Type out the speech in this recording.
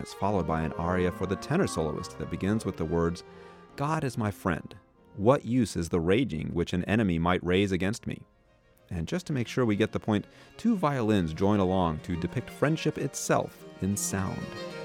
is followed by an aria for the tenor soloist that begins with the words, "God is my friend. What use is the raging which an enemy might raise against me?" And just to make sure we get the point, two violins join along to depict friendship itself in sound.